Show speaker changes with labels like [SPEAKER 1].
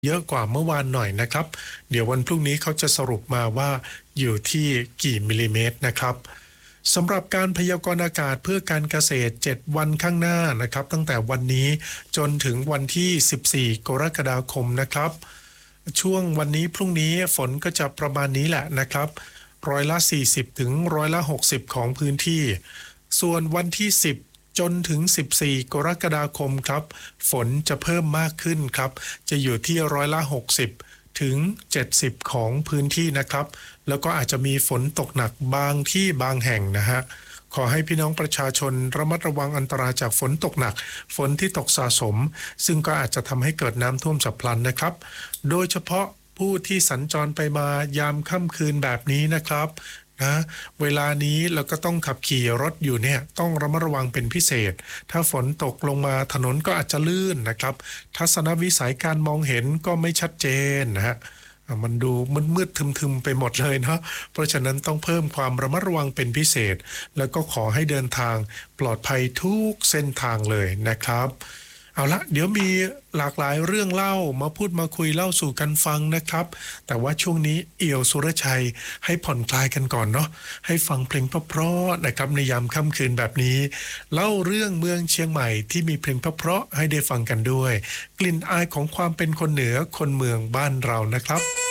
[SPEAKER 1] เยอะกว่าเมื่อวานหน่อยนะครับเดี๋ยววันพรุ่งนี้เขาจะสรุปมาว่าอยู่ที่กี่มิลลิเมตรนะครับสำหรับการพยากรณ์อากาศเพื่อการเกษตร7วันข้างหน้านะครับตั้งแต่วันนี้จนถึงวันที่14กรกฎาคมนะครับช่วงวันนี้พรุ่งนี้ฝนก็จะประมาณนี้แหละนะครับ40%ถึง60%ของพื้นที่ส่วนวันที่10จนถึง14กรกฎาคมครับฝนจะเพิ่มมากขึ้นครับจะอยู่ที่60%ถึง70%ของพื้นที่นะครับแล้วก็อาจจะมีฝนตกหนักบางที่บางแห่งนะฮะขอให้พี่น้องประชาชนระมัดระวังอันตรายจากฝนตกหนักฝนที่ตกสะสมซึ่งก็อาจจะทำให้เกิดน้ำท่วมฉับพลันนะครับโดยเฉพาะผู้ที่สัญจรไปมายามค่ำคืนแบบนี้นะครับนะเวลานี้เราก็ต้องขับขี่รถอยู่เนี่ยต้องระมัดระวังเป็นพิเศษถ้าฝนตกลงมาถนนก็อาจจะลื่นนะครับทัศนวิสัยการมองเห็นก็ไม่ชัดเจนนะฮะมันดูมืดๆทึมๆไปหมดเลยเนาะเพราะฉะนั้นต้องเพิ่มความระมัดระวังเป็นพิเศษแล้วก็ขอให้เดินทางปลอดภัยทุกเส้นทางเลยนะครับเอาละเดี๋ยวมีหลากหลายเรื่องเล่ามาพูดมาคุยเล่าสู่กันฟังนะครับแต่ว่าช่วงนี้เอี่ยวสุรชัยให้ผ่อนคลายกันก่อนเนาะให้ฟังเพลงเพราะๆนะครับในยามค่ำคืนแบบนี้เล่าเรื่องเมืองเชียงใหม่ที่มีเพลงเพราะๆให้ได้ฟังกันด้วยกลิ่นอายของความเป็นคนเหนือคนเมืองบ้านเรานะครับ